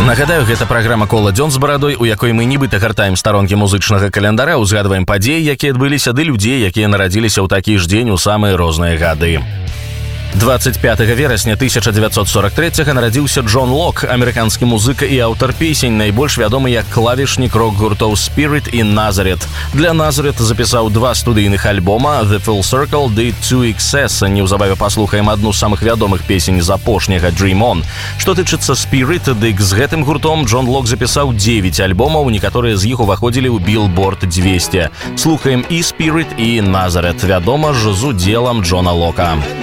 Нагадаю, гэта праграма «Кола дзён з барадой», у якой мы нібыта гартаем старонкі музычнага календара, узгадваем падзеі, якія адбыліся, ды людзей, якія нарадзіліся ў такі ж дзень у самыя розныя гады. 25 верасня 1943 нарадзіўся Джон Лок, амерыканскі музыка і аўтар песень, найбольш вядомы як клавішнік рок-гуртоў Spirit і Nazareth. Для Nazareth запісаў 2 студыйных альбома «The Full Circle» ды «2 XS». Неўзабаве паслухаем адну з самых вядомых песень з апошняга «Dream On». Што тычыцца Spirit, дык з гэтым гуртом Джон Лок запісаў 9 альбомаў, некаторыя з іх уваходзілі ў Billboard 200. Слухаем і Spirit, і Nazareth, вядома ж, з удзелам Джона Лока.